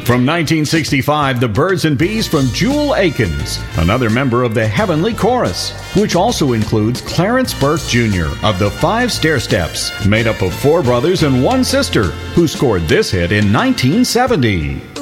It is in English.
From 1965, The Birds and Bees from Jewel Akins, another member of the Heavenly Chorus, which also includes Clarence Burke Jr. of the Five Stairsteps, made up of four brothers and one sister, who scored this hit in 1970.